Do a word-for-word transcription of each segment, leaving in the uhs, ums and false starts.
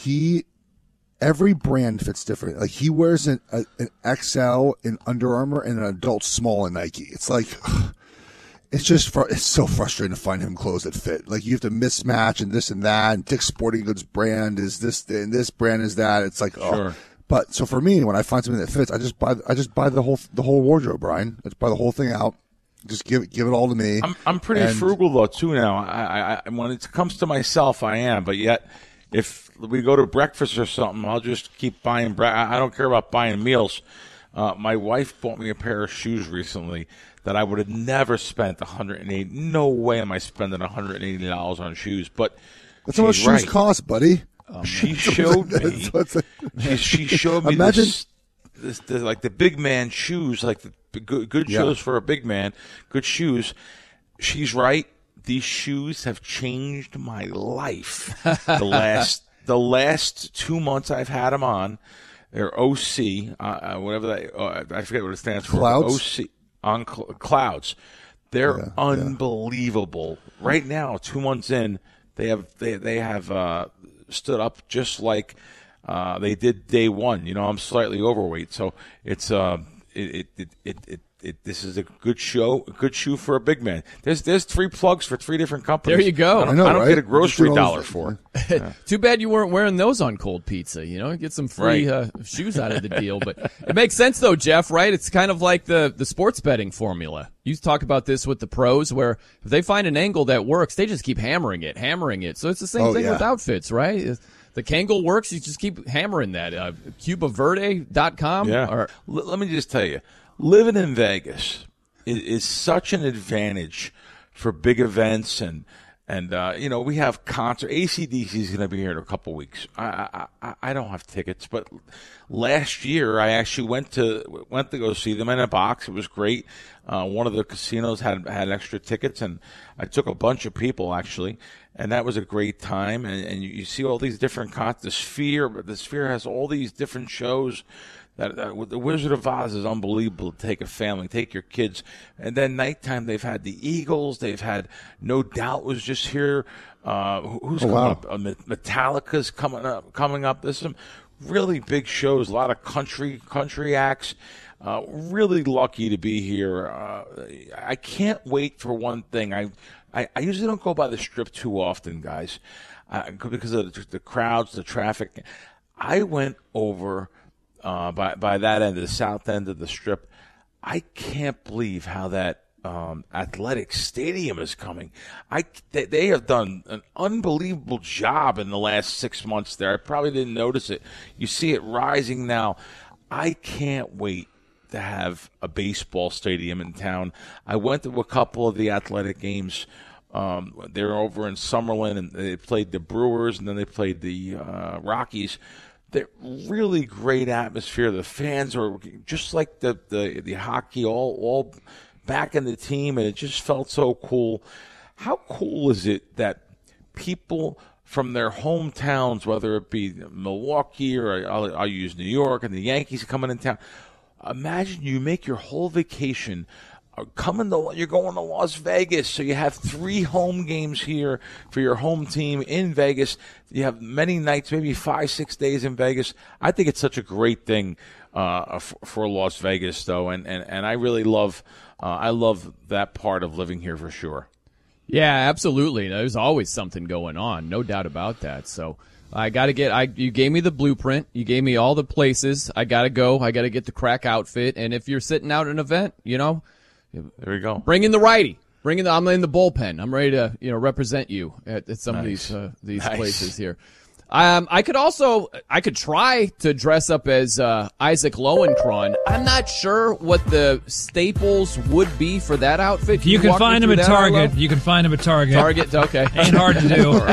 he every brand fits different. Like he wears an, a, an X L in Under Armour and an adult small in Nike. It's like ugh, it's just fr- it's so frustrating to find him clothes that fit. Like you have to mismatch and this and that. And Dick's Sporting Goods brand is this and this brand is that. It's like oh. Sure. But so for me, when I find something that fits, I just buy I just buy the whole the whole wardrobe, Brian. I just buy the whole thing out. Just give it give it all to me. I'm I'm pretty and, frugal though too now. I, I when it comes to myself, I am. But yet, if we go to breakfast or something, I'll just keep buying. Bre- I don't care about buying meals. Uh, my wife bought me a pair of shoes recently that I would have never spent one hundred eighty. No way am I spending one hundred eighty dollars on shoes. But that's how much shoes right. cost, buddy. Um, she showed me. she, she showed me Imagine. This, this, this, like the big man shoes, like the good, good Yeah. shoes for a big man, good shoes. She's right. These shoes have changed my life. The last the last two months I've had them on, they're O C, uh, whatever that. Uh, I forget what it stands for. Clouds? O C on cl- clouds. They're Yeah, unbelievable. Yeah. Right now, two months in, they have they they have uh, stood up just like uh, they did day one. You know, I'm slightly overweight, so it's uh, it it it. it It, this is a good show, a good shoe for a big man. There's there's three plugs for three different companies. There you go. I don't, I know, I don't right? get a grocery Just dollar those- for it. Yeah. Too bad you weren't wearing those on cold pizza. You know, get some free Right. uh, shoes out of the deal. But it makes sense though, Jeff. Right? It's kind of like the the sports betting formula. You talk about this with the pros, where if they find an angle that works, they just keep hammering it, hammering it. So it's the same Oh, thing yeah. with outfits, right? The Kangol works. You just keep hammering that. Uh, Cuba Verde dot com. Yeah. Or, L- let me just tell you, living in Vegas is, is such an advantage for big events, and and uh, you know, we have concert. A C D C is going to be here in a couple weeks. I, I I I don't have tickets, but last year I actually went to went to go see them in a box. It was great. Uh, one of the casinos had had extra tickets, and I took a bunch of people actually, and that was a great time. And, and you, you see all these different con- the Sphere. The Sphere has all these different shows. That, that the Wizard of Oz is unbelievable to take a family, take your kids, and then nighttime they've had the Eagles, they've had No Doubt was just here. Uh, who- who's Oh, coming wow. up? Uh, Metallica's coming up. Coming up. There's some really big shows, a lot of country country acts. Uh, really lucky to be here. Uh, I can't wait for one thing. I, I I usually don't go by the Strip too often, guys, uh, because of the, the crowds, the traffic. I went over. Uh, by by that end, the south end of the Strip, I can't believe how that um, athletic stadium is coming. I they, they have done an unbelievable job in the last six months there. I probably didn't notice it. You see it rising now. I can't wait to have a baseball stadium in town. I went to a couple of the athletic games. Um, they're over in Summerlin, and they played the Brewers, and then they played the uh, Rockies. They're really great atmosphere. The fans are just like the, the, the hockey, all all back in the team, and it just felt so cool. How cool is it that people from their hometowns, whether it be Milwaukee or I'll, I'll use New York, and the Yankees coming in town, imagine you make your whole vacation coming to, you're going to Las Vegas, so you have three home games here for your home team in Vegas. You have many nights, maybe five, six days in Vegas. I think it's such a great thing uh, for, for Las Vegas, though, and, and, and I really love uh, I love that part of living here for sure. yeah, absolutely. There's always something going on, no doubt about that. So I got to get. I you gave me the blueprint. You gave me all the places. I got to go. I got to get the crack outfit. And if you're sitting out an event, you know. There we go. Bring in the righty. Bring in the. I'm in the bullpen. I'm ready to, you know, represent you at, at some Nice. of these uh, these Nice. places here. Um, I could also I could try to dress up as uh, Isaac Lowenkron. I'm not sure what the staples would be for that outfit. You can walk me find him through at that, Target. Arlo? You can find him at Target. Target. Okay. Ain't hard to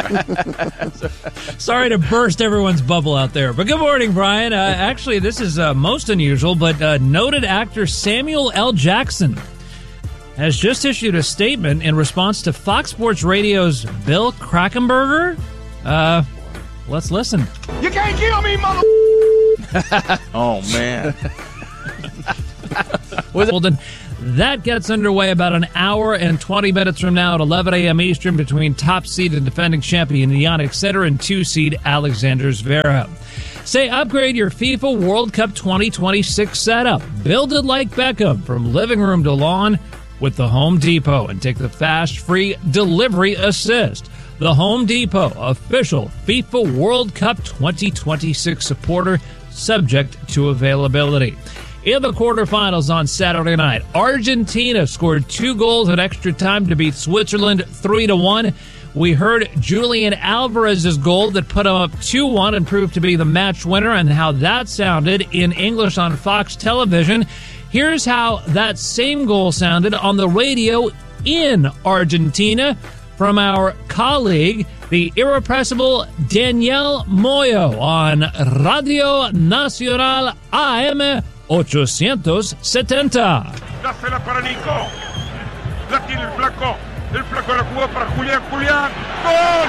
do. Sorry to burst everyone's bubble out there. But good morning, Brian. Uh, actually, this is uh, most unusual, but uh, noted actor Samuel L. Jackson has just issued a statement in response to Fox Sports Radio's Bill Krakenberger. Uh, let's listen. You can't kill me, mother. Oh man. Well, then, That gets underway about an hour and twenty minutes from now at eleven a.m. Eastern between top seed and defending champion Jannik Sinner and two seed Alexander Zverev. Say upgrade your FIFA World Cup twenty twenty-six setup. Build it like Beckham from living room to lawn with the Home Depot and take the fast, free delivery assist. The Home Depot, official FIFA World Cup twenty twenty-six supporter, subject to availability. In the quarterfinals on Saturday night, Argentina scored two goals in extra time to beat Switzerland three to one. We heard Julian Alvarez's goal that put him up two one and proved to be the match winner, and how that sounded in English on Fox television. Here's how that same goal sounded on the radio in Argentina from our colleague, the irrepressible Daniel Moyo on Radio Nacional A M eight seventy. Dásela para Nico. La tiene el flaco. El flaco la jugó para Julián. Julián. ¡Gol!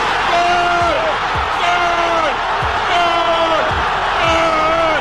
¡Gol! ¡Gol! ¡Gol! ¡Gol!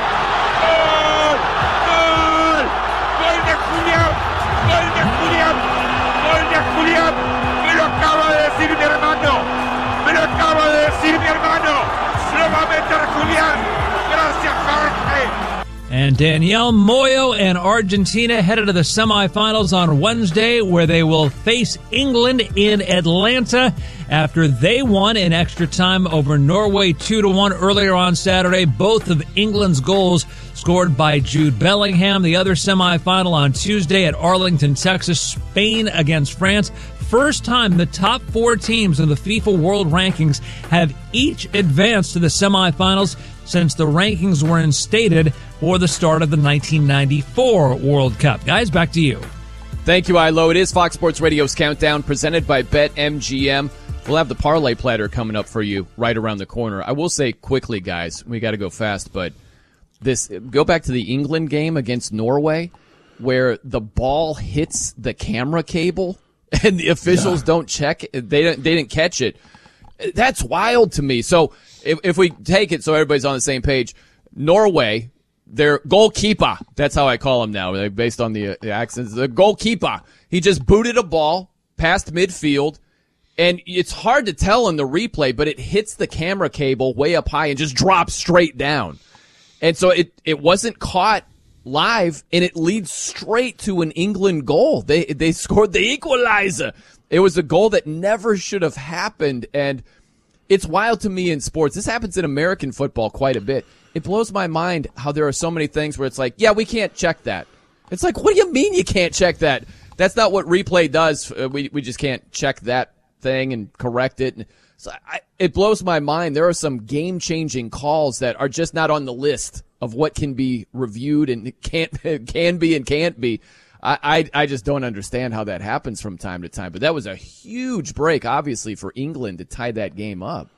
¡Gol! ¡Gol! ¡Gol de Julián! ¡Gol de Julián! ¡Gol de Julián! Me lo acaba de decir mi hermano. Me lo acaba de decir mi hermano. Se lo va a meter Julián. Gracias, Jorge. And Daniel Moyo and Argentina headed to the semifinals on Wednesday, where they will face England in Atlanta after they won in extra time over Norway two to one earlier on Saturday. Both of England's goals scored by Jude Bellingham. The other semifinal on Tuesday at Arlington, Texas, Spain against France. First time the top four teams in the FIFA World Rankings have each advanced to the semifinals since the rankings were instated for the start of the nineteen ninety-four World Cup. Guys, back to you. Thank you, Ilo. It is Fox Sports Radio's Countdown, presented by BetMGM. We'll have the parlay platter coming up for you right around the corner. I will say quickly, guys, we got to go fast, but this go back to the England game against Norway, where the ball hits the camera cable and the officials yeah. don't check it. They didn't, they didn't catch it. That's wild to me. So if, if we take it so everybody's on the same page, Norway, their goalkeeper, that's how I call him now, based on the, uh, the accents, the goalkeeper, he just booted a ball past midfield, and it's hard to tell in the replay, but it hits the camera cable way up high and just drops straight down. And so it, it wasn't caught live, and it leads straight to an England goal. They they scored the equalizer. It was a goal that never should have happened, and it's wild to me in sports. This happens in American football quite a bit. It blows my mind how there are so many things where it's like, yeah, we can't check that. It's like, what do you mean you can't check that? That's not what replay does. We we just can't check that thing and correct it. So I, it blows my mind. There are some game-changing calls that are just not on the list of what can be reviewed and can't can be and can't be. I, I I just don't understand how that happens from time to time. But that was a huge break, obviously, for England to tie that game up.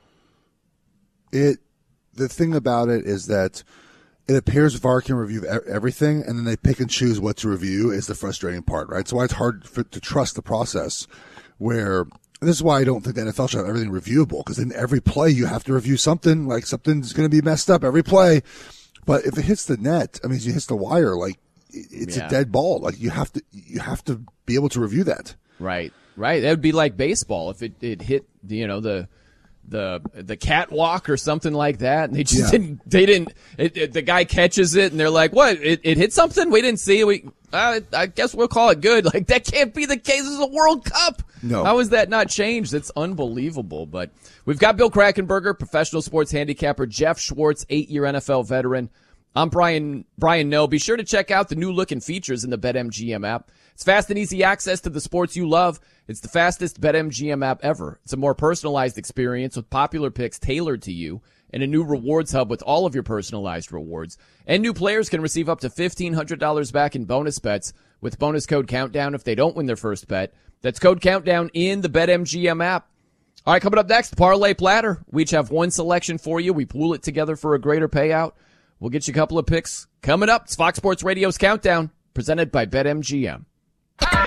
It the thing about it is that it appears V A R can review everything, and then they pick and choose what to review is the frustrating part, right? So why it's hard for, to trust the process. Where this is why I don't think the N F L should have everything reviewable, because in every play you have to review something, like something's going to be messed up every play. But if it hits the net, I mean, if it hits the wire, like it's yeah. a dead ball. Like you have to, you have to be able to review that. Right, right. That would be like baseball if it, it hit, you know, the the the catwalk or something like that, and they just yeah. didn't. They didn't. It, it, the guy catches it, and they're like, "What? It, it hit something? We didn't see. We, uh, I guess we'll call it good." Like that can't be the case. This is a World Cup. No. How is that not changed? It's unbelievable. But we've got Bill Krackomberger, professional sports handicapper, Jeff Schwartz, eight-year N F L veteran. I'm Brian Brian Noe. Be sure to check out the new look and features in the BetMGM app. It's fast and easy access to the sports you love. It's the fastest BetMGM app ever. It's a more personalized experience with popular picks tailored to you, and a new rewards hub with all of your personalized rewards. And new players can receive up to fifteen hundred dollars back in bonus bets with bonus code Countdown if they don't win their first bet. That's code Countdown in the BetMGM app. All right, coming up next, Parlay Platter. We each have one selection for you. We pool it together for a greater payout. We'll get you a couple of picks coming up. It's Fox Sports Radio's Countdown, presented by BetMGM. Hey!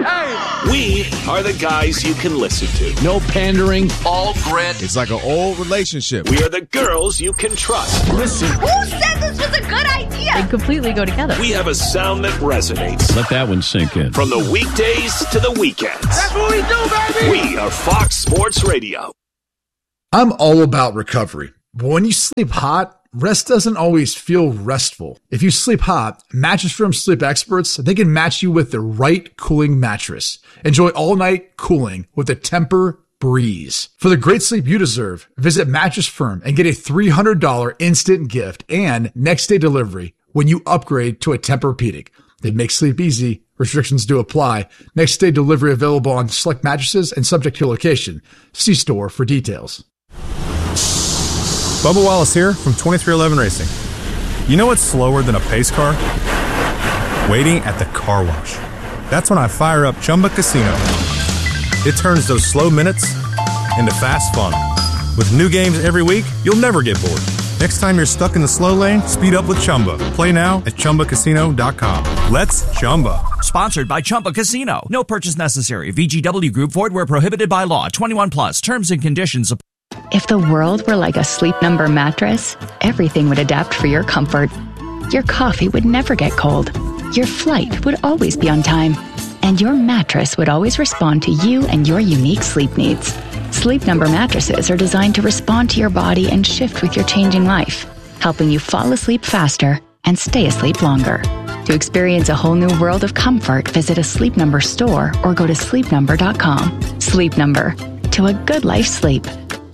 We are the guys you can listen to. No pandering. All grit. It's like an old relationship. We are the girls you can trust. Listen. Who said this was a good idea? They completely go together. We have a sound that resonates. Let that one sink in. From the weekdays to the weekends. That's what we do, baby! We are Fox Sports Radio. I'm all about recovery. But when you sleep hot, rest doesn't always feel restful. If you sleep hot, Mattress Firm sleep experts, they can match you with the right cooling mattress. Enjoy all-night cooling with the Tempur Breeze. For the great sleep you deserve, visit Mattress Firm and get a three hundred dollars instant gift and next-day delivery when you upgrade to a Tempur-Pedic. They make sleep easy. Restrictions do apply. Next-day delivery available on select mattresses and subject to location. See store for details. Bubba Wallace here from twenty-three eleven Racing. You know what's slower than a pace car? Waiting at the car wash. That's when I fire up Chumba Casino. It turns those slow minutes into fast fun. With new games every week, you'll never get bored. Next time you're stuck in the slow lane, speed up with Chumba. Play now at Chumba Casino dot com. Let's Chumba. Sponsored by Chumba Casino. No purchase necessary. V G W Group. Void where prohibited by law. twenty-one plus. Terms and conditions apply. If the world were like a Sleep Number mattress, everything would adapt for your comfort. Your coffee would never get cold. Your flight would always be on time. And your mattress would always respond to you and your unique sleep needs. Sleep Number mattresses are designed to respond to your body and shift with your changing life, helping you fall asleep faster and stay asleep longer. To experience a whole new world of comfort, visit a Sleep Number store or go to sleep number dot com. Sleep Number. To a good life sleep.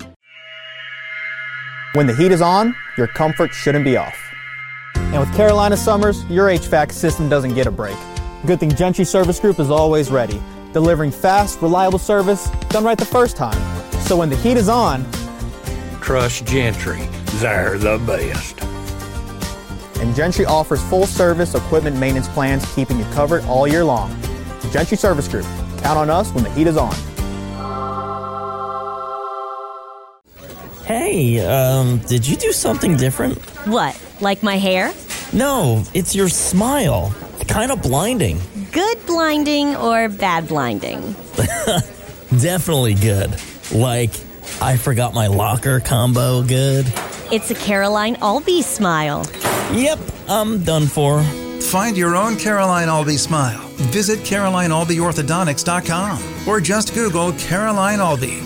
When the heat is on, your comfort shouldn't be off. And with Carolina Summers, your H V A C system doesn't get a break. Good thing Gentry Service Group is always ready, delivering fast, reliable service done right the first time. So when the heat is on, trust Gentry. They're the best. And Gentry offers full service equipment maintenance plans, keeping you covered all year long. Gentry Service Group. Count on us when the heat is on. Hey, um, did you do something different? What, like my hair? No, it's your smile. Kind of blinding. Good blinding or bad blinding? Definitely good. Like, I forgot my locker combo good. It's a Caroline Albee smile. Yep, I'm done for. Find your own Caroline Albee smile. Visit caroline albee orthodontics dot com or just Google Caroline Albee.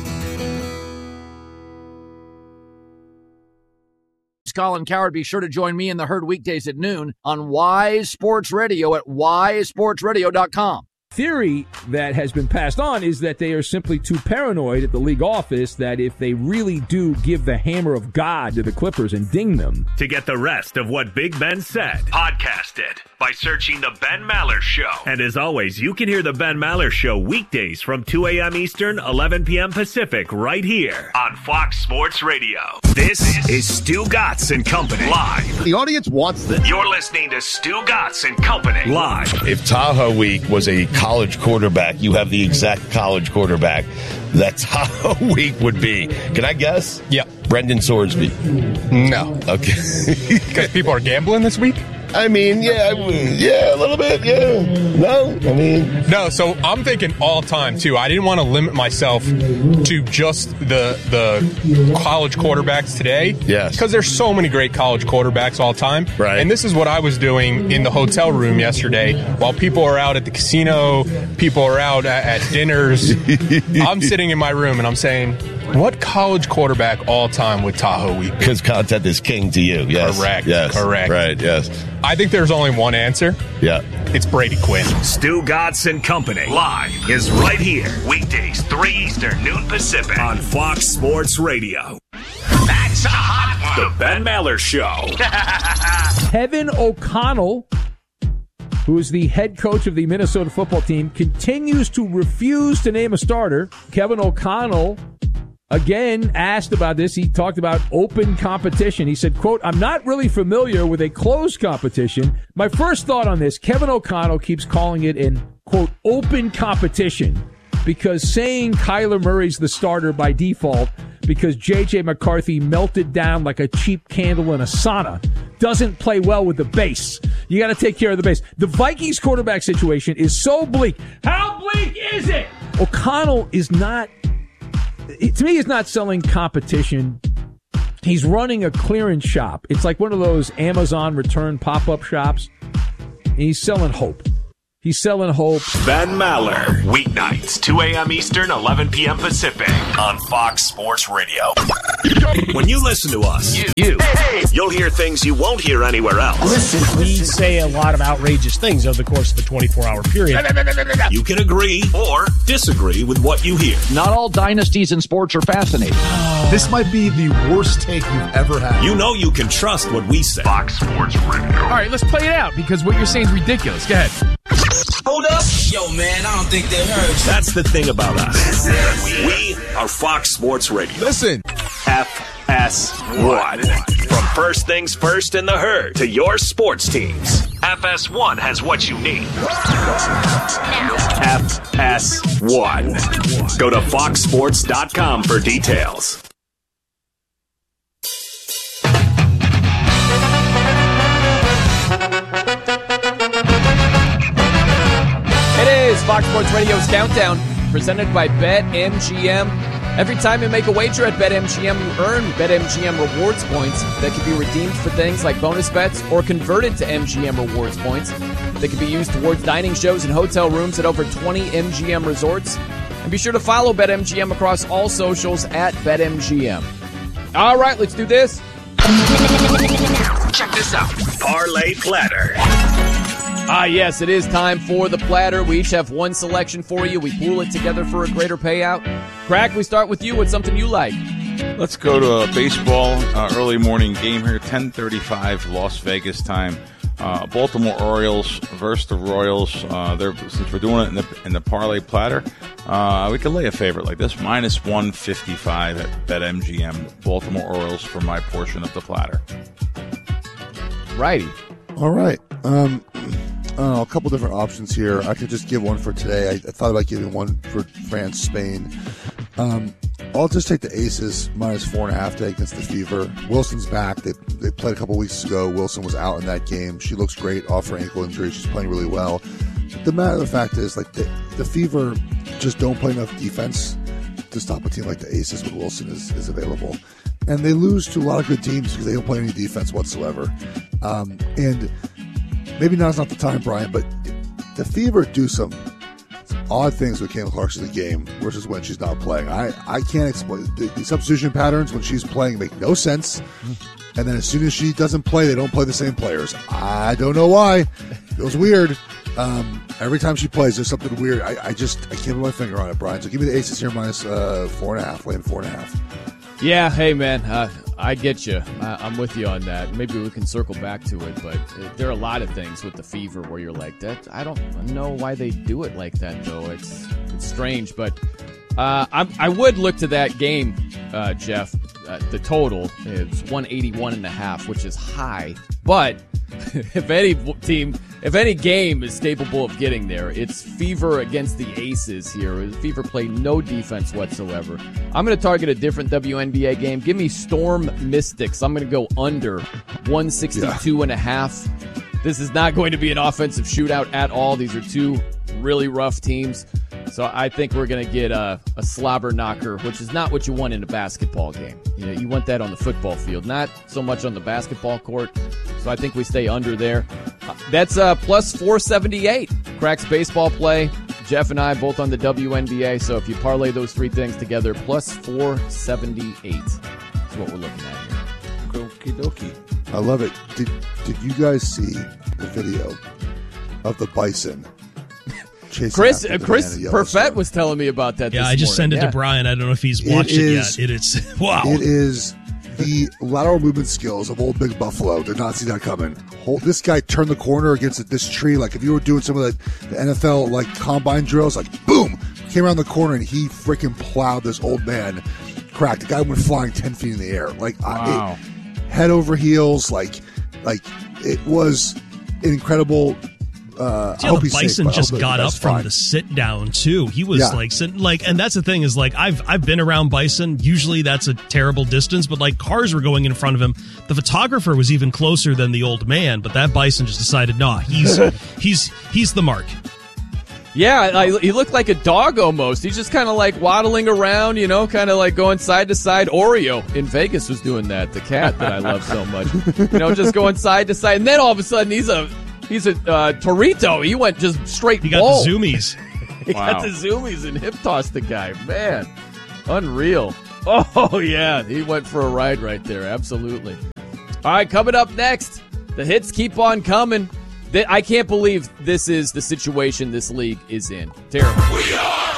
Colin Coward. Be sure to join me in the herd weekdays at noon on Wise Sports Radio at wise sports radio dot com. Theory that has been passed on is that they are simply too paranoid at the league office that if they really do give the hammer of God to the Clippers and ding them. To get the rest of what Big Ben said, podcast it by searching The Ben Maller Show. And as always, you can hear The Ben Maller Show weekdays from two a.m. Eastern, eleven p.m. Pacific, right here on Fox Sports Radio. This is Stu Gatz and Company live. The audience wants this. You're listening to Stu Gatz and Company live. If Tahoe Week was a college quarterback, you have the exact college quarterback that Tahoe Week would be. Can I guess? Yeah. Brendan Sorsby. No. Okay. Because people are gambling this week? I mean, yeah, yeah, a little bit, yeah. No, I mean. No, so I'm thinking all time, too. I didn't want to limit myself to just the the college quarterbacks today. Yes. Because there's so many great college quarterbacks all time. Right. And this is what I was doing in the hotel room yesterday while people are out at the casino, people are out at, at dinners. I'm sitting in my room and I'm saying, what college quarterback all time would Tahoe Week? Because content is king to you, yes. Correct, yes. correct. Right, yes. I think there's only one answer. Yeah. It's Brady Quinn. Stu Gatz and Company live is right here. Weekdays, three Eastern, noon Pacific on Fox Sports Radio. That's a hot one. The Ben Maller Show. Kevin O'Connell, who is the head coach of the Minnesota football team, continues to refuse to name a starter. Kevin O'Connell, again, asked about this. He talked about open competition. He said, quote, I'm not really familiar with a closed competition. My first thought on this, Kevin O'Connell keeps calling it an, quote, open competition because saying Kyler Murray's the starter by default because J J McCarthy melted down like a cheap candle in a sauna doesn't play well with the base. You got to take care of the base. The Vikings quarterback situation is so bleak. How bleak is it? O'Connell is not, to me, he's not selling competition. He's running a clearance shop. It's like one of those Amazon return pop-up shops. And he's selling hope. He's selling hope. Ben Maller, weeknights, two a.m. Eastern, eleven p.m. Pacific, on Fox Sports Radio. When you listen to us, you, you you'll hear things you won't hear anywhere else. Listen, we say a lot of outrageous things over the course of a twenty-four hour period. You can agree or disagree with what you hear. Not all dynasties in sports are fascinating. This might be the worst take you've ever had. You know you can trust what we say. Fox Sports Radio. All right, let's play it out because what you're saying is ridiculous. Go ahead. Hold up. Yo, man, I don't think they heard you. That's the thing about us. We are Fox Sports Radio. Listen. F S one. From first things first in the herd to your sports teams. F S one has what you need. F S one. Go to fox sports dot com for details. It is Fox Sports Radio's Countdown, presented by BetMGM. Every time you make a wager at BetMGM, you earn BetMGM rewards points that can be redeemed for things like bonus bets or converted to M G M rewards points that can be used towards dining shows and hotel rooms at over twenty M G M resorts. And be sure to follow BetMGM across all socials at BetMGM. All right, let's do this. Check this out. Parlay Platter. Ah, yes, it is time for the platter. We each have one selection for you. We pool it together for a greater payout. Crack, we start with you. What's something you like? Let's go to a baseball uh, early morning game here, ten thirty-five Las Vegas time. Uh, Baltimore Orioles versus the Royals. Uh, they're, since we're doing it in the, in the parlay platter, uh, we can lay a favorite like this, minus one fifty-five at BetMGM. Baltimore Orioles for my portion of the platter. Righty. All right. Um, I don't know, a couple different options here. I could just give one for today. I, I thought about giving one for France, Spain. Um, I'll just take the Aces minus four and a half today against the Fever. Wilson's back. They they played a couple weeks ago. Wilson was out in that game. She looks great off her ankle injury. She's playing really well. The matter of the fact is, like the, the Fever just don't play enough defense to stop a team like the Aces when Wilson is, is available. And they lose to a lot of good teams because they don't play any defense whatsoever. Um, and maybe now's not the time, Brian, but the Fever do some odd things with Caitlin Clarkson's game versus when she's not playing. I, I can't explain. The, the substitution patterns when she's playing make no sense. And then as soon as she doesn't play, they don't play the same players. I don't know why. It feels weird. Um, every time she plays, there's something weird. I, I just I can't put my finger on it, Brian. So give me the Aces here minus uh, four and a half, laying four and a half. Yeah, hey, man, uh, I get you. I, I'm with you on that. Maybe we can circle back to it, but it, there are a lot of things with the Fever where you're like, that. I don't know why they do it like that, though. It's it's strange, but uh, I, I would look to that game, uh, Jeff. Uh, the total is one eighty-one and a half, which is high, but if any team, if any game is capable of getting there, it's Fever against the Aces here. Fever play no defense whatsoever. I'm going to target a different W N B A game. Give me Storm Mystics. I'm going to go under one sixty-two yeah. and a half. This is not going to be an offensive shootout at all. These are two really rough teams. So I think we're going to get a, a slobber knocker, which is not what you want in a basketball game. You know, you want that on the football field, not so much on the basketball court. So I think we stay under there. Uh, that's uh, plus four seventy-eight. Cracks baseball play. Jeff and I both on the W N B A. So if you parlay those three things together, plus four seventy-eight is what we're looking at here. Okie dokie. I love it. Did Did you guys see the video of the bison? Chris uh, Chris Perfett was telling me about that. Yeah, this I just morning. sent it yeah. to Brian. I don't know if he's watched it, it yet. It is wow. It is the lateral movement skills of old Big Buffalo. Did not see that coming. Hold, this guy turned the corner against this tree. Like if you were doing some of the, the N F L like combine drills, like boom, came around the corner and he freaking plowed this old man. Cracked. The guy went flying ten feet in the air, like wow. it, head over heels. Like like it was an incredible Uh, yeah, I hope the he's Bison safe, just got up from fine. the sit down too. He was Yeah. like sitting like, and that's the thing is like I've I've been around Bison. Usually that's a terrible distance, but like cars were going in front of him. The photographer was even closer than the old man, but that Bison just decided, nah, he's he's he's the mark. Yeah, I, he looked like a dog almost. He's just kind of like waddling around, you know, kind of like going side to side. Oreo in Vegas was doing that, the cat that I love so much. You know, just going side to side. And then all of a sudden he's a he's a uh, Torito. He went just straight He got bull. the zoomies. He Wow. got the zoomies and hip tossed the guy. Man, unreal. Oh, yeah, he went for a ride right there. Absolutely. All right, coming up next, the hits keep on coming. Th- I can't believe this is the situation this league is in. Terrible. We are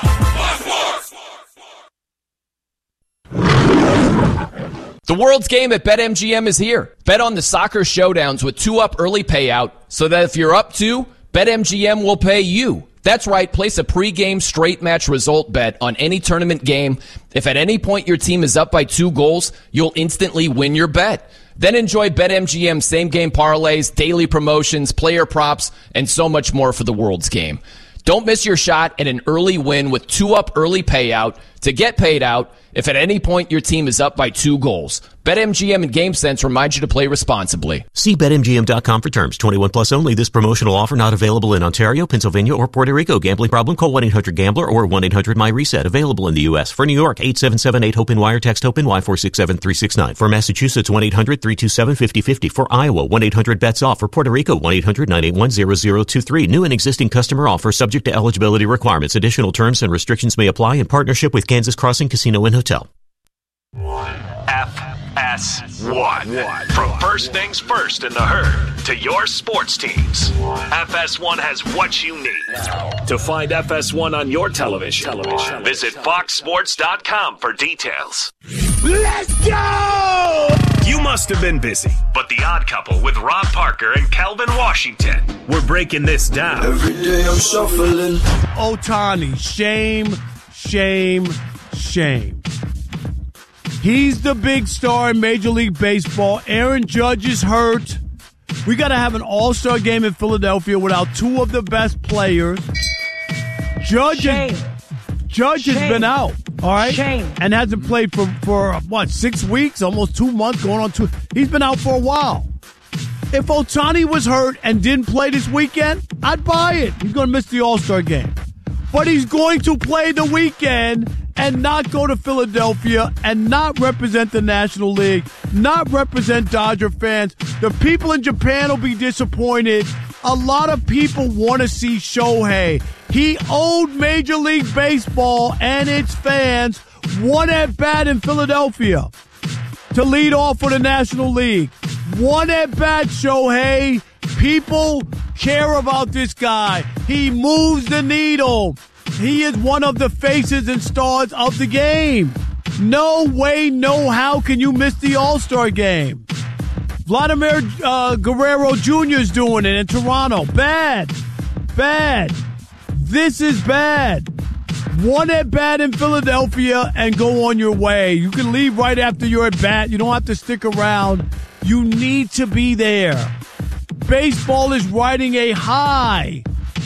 The World's Game at BetMGM is here. Bet on the soccer showdowns with two-up early payout so that if you're up two, BetMGM will pay you. That's right, place a pre-game straight match result bet on any tournament game. If at any point your team is up by two goals, you'll instantly win your bet. Then enjoy BetMGM same-game parlays, daily promotions, player props, and so much more for the World's Game. Don't miss your shot at an early win with two-up early payout to get paid out if at any point your team is up by two goals. BetMGM and GameSense remind you to play responsibly. See Bet M G M dot com for terms. twenty-one plus only. This promotional offer not available in Ontario, Pennsylvania, or Puerto Rico. Gambling problem? Call one eight hundred gambler or one eight hundred my reset. Available in the U S. For New York, eight seven seven eight hope N Y or text HOPE-N Y four six seven three six nine. For Massachusetts, one eight hundred three two seven five zero five zero. For Iowa, one eight hundred bets off. For Puerto Rico, one eight hundred nine eight one zero zero two three. New and existing customer offer subject to eligibility requirements. Additional terms and restrictions may apply in partnership with Kansas Crossing Casino and Hotel. F S one. From first things first in the herd to your sports teams, F S one has what you need. To find F S one on your television, television. visit fox sports dot com for details. Let's go! You must have been busy, but The Odd Couple with Rob Parker and Kelvin Washington, we're breaking this down. Every day I'm shuffling. Ohtani, shame, shame, shame. He's the big star in Major League Baseball. Aaron Judge is hurt. We got to have an all-star game in Philadelphia without two of the best players. Judge, Shame. is, Judge Shame. has been out, all right? Shame. And hasn't played for, for, what, six weeks, almost two months, going on two. He's been out for a while. If Ohtani was hurt and didn't play this weekend, I'd buy it. He's going to miss the all-star game. But he's going to play the weekend and not go to Philadelphia and not represent the National League, not represent Dodger fans. The people in Japan will be disappointed. A lot of people want to see Shohei. He owed Major League Baseball and its fans one at-bat in Philadelphia to lead off for the National League. One at-bat, Shohei. People care about this guy. He moves the needle. He is one of the faces and stars of the game. No way, no how can you miss the All-Star game. Vladimir uh, Guerrero Junior is doing it in Toronto. Bad. Bad. This is bad. One at-bat in Philadelphia and go on your way. You can leave right after your at-bat. You don't have to stick around. You need to be there. Baseball is riding a high.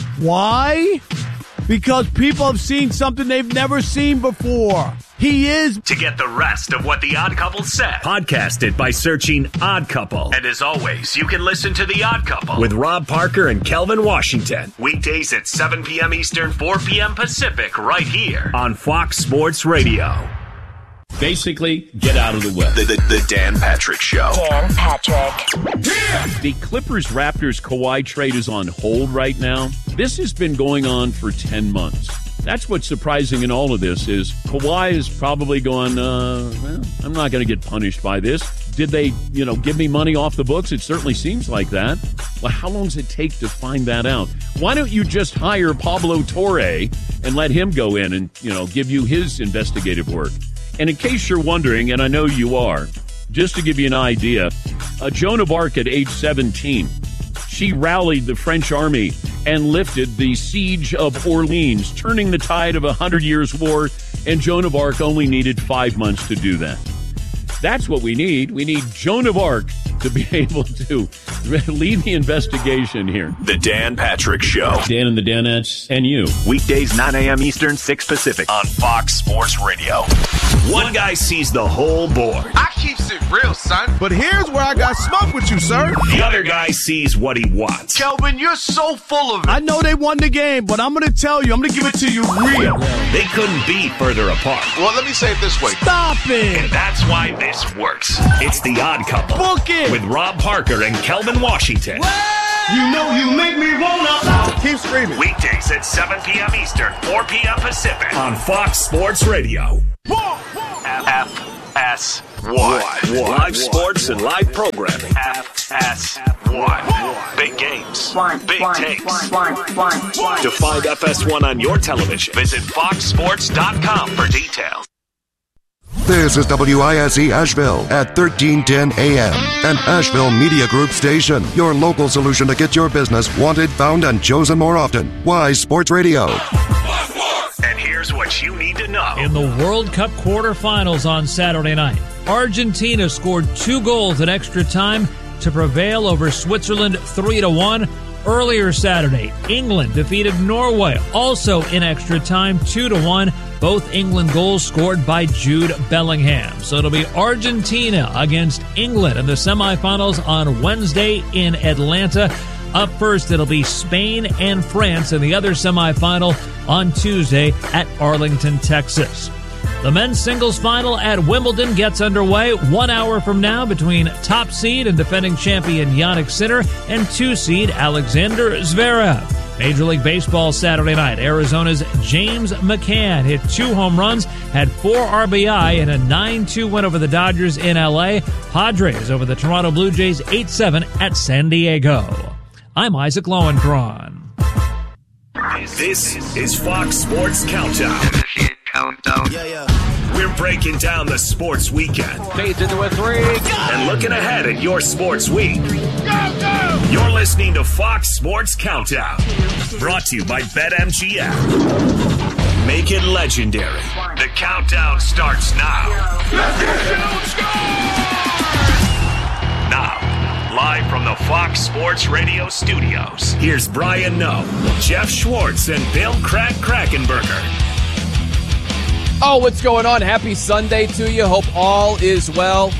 Why? Because people have seen something they've never seen before. He is. To get the rest of what The Odd Couple said, podcast it by searching Odd Couple. And as always, you can listen to The Odd Couple with Rob Parker and Kelvin Washington. Weekdays at seven p.m. Eastern, four p.m. Pacific, right here on Fox Sports Radio. Basically, get out of the way. The, the, the Dan Patrick Show. Dan Patrick. The Clippers-Raptors Kawhi trade is on hold right now. This has been going on for ten months. That's what's surprising in all of this is Kawhi is probably going, uh, well, I'm not going to get punished by this. Did they, you know, give me money off the books? It certainly seems like that. Well, how long does it take to find that out? Why don't you just hire Pablo Torre and let him go in and, you know, give you his investigative work? And in case you're wondering, and I know you are, just to give you an idea, uh, Joan of Arc at age seventeen, she rallied the French army and lifted the siege of Orleans, turning the tide of a Hundred Years' War, and Joan of Arc only needed five months to do that. That's what we need. We need Joan of Arc to be able to lead the investigation here. The Dan Patrick Show. Dan and the Danettes and you. Weekdays, nine a.m. Eastern, six Pacific on Fox Sports Radio. One guy sees the whole board. I keeps it real, son. But here's where I got smoke with you, sir. The other guy sees what he wants. Kelvin, you're so full of it. I know they won the game, but I'm going to tell you, I'm going to give it to you real. They couldn't be further apart. Well, let me say it this way. Stop it. And that's why this works. It's The Odd Couple. Book it. With Rob Parker and Kelvin Washington. You know you make me wanna. Keep screaming. Weekdays at seven p.m. Eastern, four p.m. Pacific on Fox Sports Radio. F S one. Live sports and live programming. F S one. Big games. Big takes. To find F S one on your television, visit fox sports dot com for details. This is W I S E Asheville at thirteen ten A M, an Asheville Media Group station. Your local solution to get your business wanted, found, and chosen more often. Wise Sports Radio. And here's what you need to know. In the World Cup quarterfinals on Saturday night, Argentina scored two goals in extra time to prevail over Switzerland three to one. Earlier Saturday, England defeated Norway, also in extra time, two to one. Both England goals scored by Jude Bellingham. So it'll be Argentina against England in the semifinals on Wednesday in Atlanta. Up first, it'll be Spain and France in the other semifinal on Tuesday at Arlington, Texas. The men's singles final at Wimbledon gets underway one hour from now between top seed and defending champion Jannik Sinner and two seed Alexander Zverev. Major League Baseball Saturday night. Arizona's James McCann hit two home runs, had four R B I, in a nine two win over the Dodgers in L A. Padres over the Toronto Blue Jays eight seven at San Diego. I'm Isaac Lowenkron. This is Fox Sports Countdown. Countdown. Yeah, yeah. We're breaking down the sports weekend. Fades into a three. And looking ahead at your sports week. Go, go! You're listening to Fox Sports Countdown. Brought to you by BetMGM. Make it legendary. The countdown starts now. Now, live from the Fox Sports Radio studios, here's Brian Noe, Jeff Schwartz, and Bill Crack Krackenberger. Oh, what's going on? Happy Sunday to you. Hope all is well.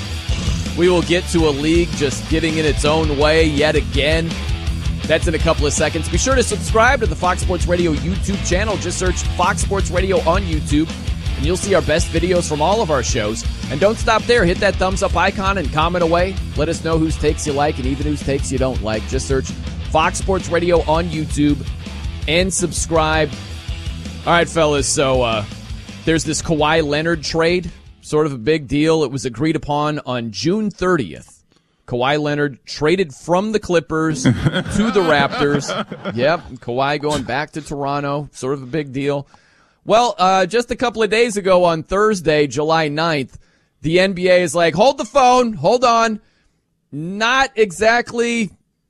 We will get to a league just getting in its own way yet again. That's in a couple of seconds. Be sure to subscribe to the Fox Sports Radio YouTube channel. Just search Fox Sports Radio on YouTube, and you'll see our best videos from all of our shows. And don't stop there. Hit that thumbs up icon and comment away. Let us know whose takes you like and even whose takes you don't like. Just search Fox Sports Radio on YouTube and subscribe. All right, fellas, so uh, there's this Kawhi Leonard trade, sort of a big deal. It was agreed upon on June thirtieth. Kawhi Leonard traded from the Clippers to the Raptors. Yep, Kawhi going back to Toronto, sort of a big deal. Well, uh, just a couple of days ago on Thursday, July ninth, the N B A is like, hold the phone, hold on. Not exactly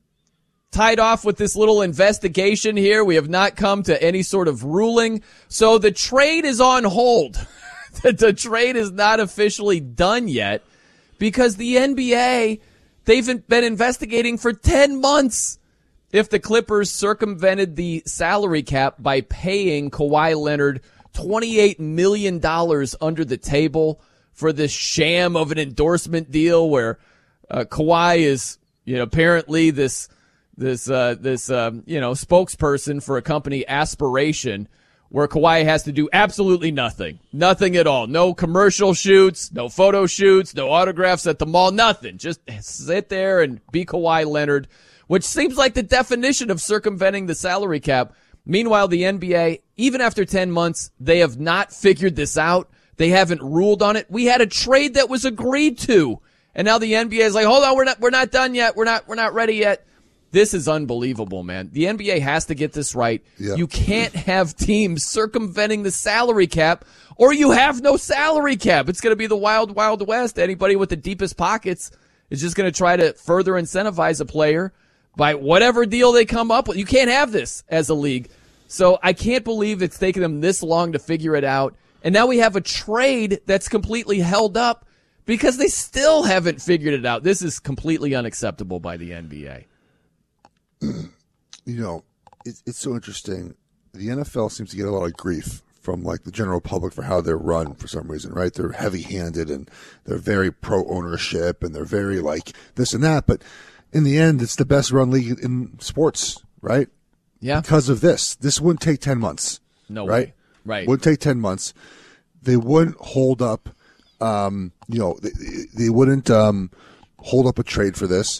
tied off with this little investigation here. We have not come to any sort of ruling. So the trade is on hold. the, the trade is not officially done yet because the N B A, they've been investigating for ten months if the Clippers circumvented the salary cap by paying Kawhi Leonard twenty-eight million dollars under the table for this sham of an endorsement deal where uh, Kawhi is, you know, apparently this this uh, this um, you know spokesperson for a company, Aspiration, where Kawhi has to do absolutely nothing, nothing at all, no commercial shoots, no photo shoots, no autographs at the mall, nothing, just sit there and be Kawhi Leonard, which seems like the definition of circumventing the salary cap. Meanwhile, the N B A, even after ten months, they have not figured this out. They haven't ruled on it. We had a trade that was agreed to, and now the N B A is like, hold on, we're not, we're not done yet. We're not, we're not ready yet. This is unbelievable, man. The N B A has to get this right. Yep. You can't have teams circumventing the salary cap, or you have no salary cap. It's going to be the wild, wild west. Anybody with the deepest pockets is just going to try to further incentivize a player by whatever deal they come up with. You can't have this as a league. So I can't believe it's taken them this long to figure it out. And now we have a trade that's completely held up because they still haven't figured it out. This is completely unacceptable by the N B A. You know, it, it's so interesting. The N F L seems to get a lot of grief from like the general public for how they're run for some reason, right? They're heavy-handed and they're very pro-ownership and they're very like this and that. But in the end, it's the best run league in sports, right? Yeah. Because of this. This wouldn't take ten months. No right? way. Right. Wouldn't take ten months. They wouldn't hold up, um, you know, they, they wouldn't um, hold up a trade for this.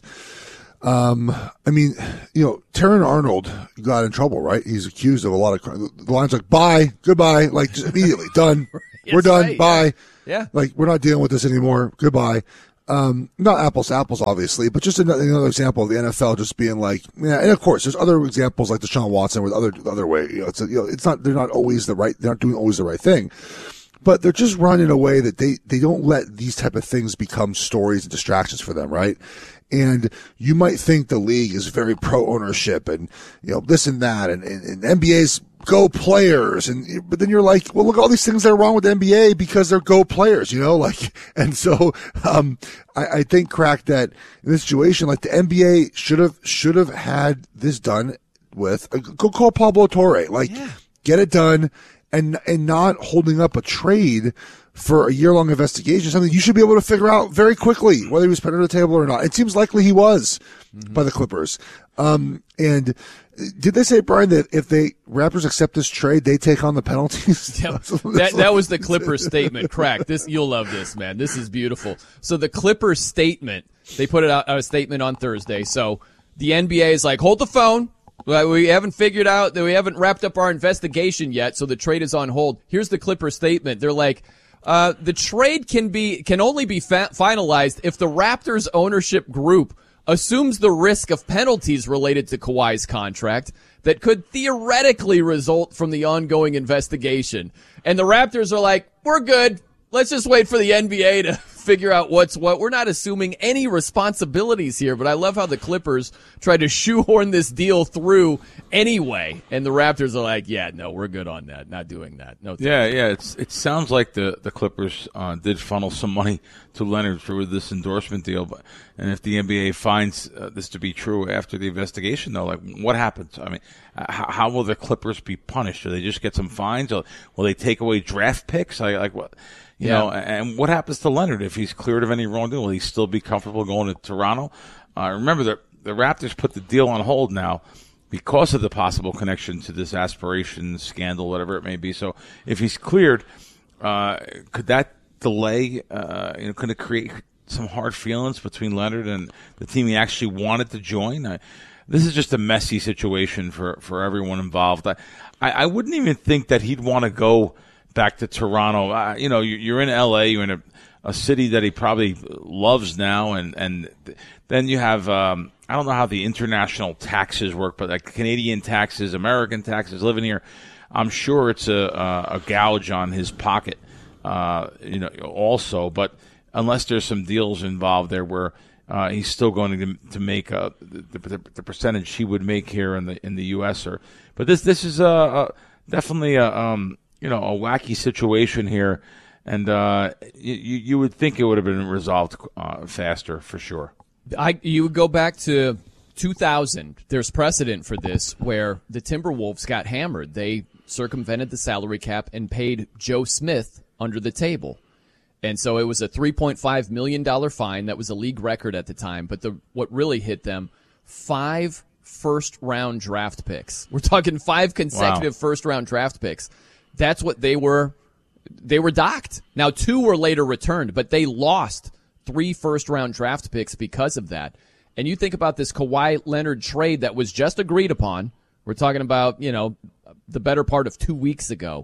Um, I mean, you know, Terran Arnold got in trouble, right? He's accused of a lot of crime. The line's like, bye, goodbye, like just immediately, done. Yes, we're done, right, bye. Yeah. yeah. Like, we're not dealing with this anymore, goodbye. Um, not apples to apples, obviously, but just another, another example of the N F L just being like, yeah, and of course, there's other examples like Deshaun Watson with other, other way, you know, it's, a, you know, it's not, they're not always the right, they're not doing always the right thing. But they're just run in a way that they, they don't let these type of things become stories and distractions for them, right? And you might think the league is very pro ownership and, you know, this and that and, and, and N B A's go players. And, but then you're like, well, look at all these things that are wrong with the N B A because they're go players, you know, like, and so, um, I, I think, Crack, that in this situation, like the N B A should have, should have had this done with, uh, go call Pablo Torre, like, yeah. get it done and, and not holding up a trade for a year-long investigation, something you should be able to figure out very quickly, whether he was put under the table or not. It seems likely he was mm-hmm. by the Clippers. Um, and did they say, Brian, that if the Raptors accept this trade, they take on the penalties? Yeah, that, that was the Clippers statement. Crack. This, you'll love this, man. This is beautiful. So the Clippers statement, they put it out a statement on Thursday. So the N B A is like, hold the phone. We haven't figured out that we haven't wrapped up our investigation yet, so the trade is on hold. Here's the Clippers statement. They're like, Uh, the trade can be can only be fa- finalized if the Raptors ownership group assumes the risk of penalties related to Kawhi's contract that could theoretically result from the ongoing investigation. And the Raptors are like, we're good. Let's just wait for the N B A to figure out what's what. We're not assuming any responsibilities here, but I love how the Clippers tried to shoehorn this deal through anyway. And the Raptors are like, yeah, no, we're good on that. Not doing that. No. Yeah, yeah. It's it sounds like the the Clippers uh, did funnel some money to Leonard through this endorsement deal. But and if the N B A finds uh, this to be true after the investigation, though, like what happens? I mean, uh, how, how will the Clippers be punished? Do they just get some fines? Or will they take away draft picks? Like, like what? You yeah. know, and what happens to Leonard if he's cleared of any wrongdoing? Will he still be comfortable going to Toronto? Uh, remember, the, the Raptors put the deal on hold now because of the possible connection to this aspiration scandal, whatever it may be. So if he's cleared, uh, could that delay, uh, you know, could it create some hard feelings between Leonard and the team he actually wanted to join? I, this is just a messy situation for, for everyone involved. I, I, I wouldn't even think that he'd want to go back to Toronto. Uh, you know, you're in L A, you're in a, a city that he probably loves now, and, and then you have, um, I don't know how the international taxes work, but like Canadian taxes, American taxes, living here, I'm sure it's a, a, a gouge on his pocket, uh, you know, also, but unless there's some deals involved there where uh, he's still going to to make uh, the, the, the percentage he would make here in the in the U S or, but this this is a, a definitely a um, you know, a wacky situation here, and uh, you, you would think it would have been resolved uh, faster for sure. I you would go back to two thousand. There's precedent for this where the Timberwolves got hammered. They circumvented the salary cap and paid Joe Smith under the table, and so it was a three point five million dollars fine. That was a league record at the time. But the what really hit them, five first round draft picks. We're talking five consecutive wow. first round draft picks. That's what they were, they were docked. Now, two were later returned, but they lost three first-round draft picks because of that. And you think about this Kawhi Leonard trade that was just agreed upon. We're talking about, you know, the better part of two weeks ago.